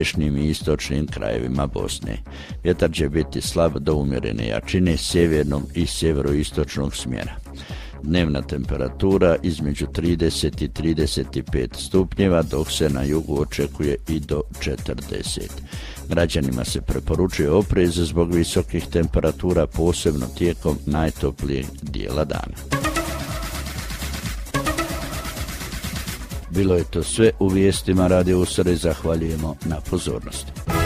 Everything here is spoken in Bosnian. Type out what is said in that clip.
i istočnim krajevima Bosne. Vjetar će biti slab do umjerene jačine sjevernog i sjeveroistočnog smjera. Dnevna temperatura između 30 i 35 stupnjeva, dok se na jugu očekuje i do 40. Građanima se preporučuje oprez zbog visokih temperatura, posebno tijekom najtoplijeg dijela dana. Bilo je to sve u vijestima Radio Usare, zahvaljujemo na pozornosti.